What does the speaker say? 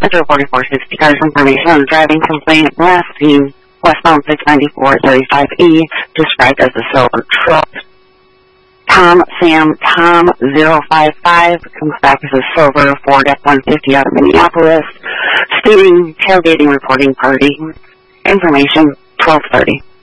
Metro 4460 cars information on a driving complaint last seen westbound 694-35E, described as a silver truck. Tom 055 comes back as a silver Ford F-150 out of Minneapolis, stating tailgating reporting party. Information 12:30.